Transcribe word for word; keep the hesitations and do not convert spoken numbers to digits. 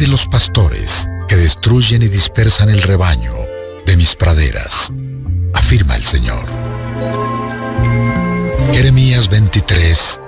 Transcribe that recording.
de los pastores que destruyen y dispersan el rebaño de mis praderas, afirma el Señor. Jeremías veintitrés,